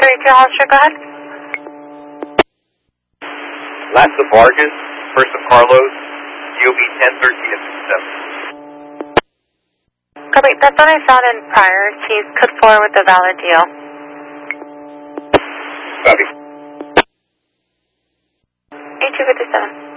32 Hollister, go ahead. Last of Vargas, first of Carlos, UB 1013 at 67. Copy, that's what I found in priors. He's put forward with a valid deal. Copy. 8257.